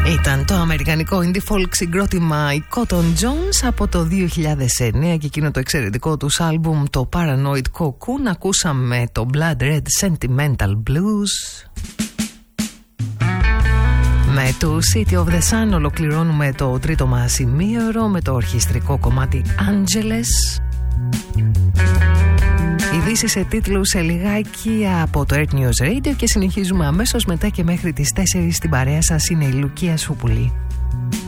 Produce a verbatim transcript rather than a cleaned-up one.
Ήταν το αμερικανικό indie folk συγκρότημα η Cotton Jones από το δύο χιλιάδες εννέα και εκείνο το εξαιρετικό τους άλμπουμ το Paranoid Cocoon. Ακούσαμε το Blood Red Sentimental Blues. Με το City of the Sun ολοκληρώνουμε το τρίτο μας ημίωρο με το ορχιστρικό κομμάτι Angeles. Ειδήσεις σε τίτλους σε λιγάκι από το Earth News Radio και συνεχίζουμε αμέσως μετά και μέχρι τις τέσσερις. Στην παρέα σας είναι η Λουκία Σούπουλη.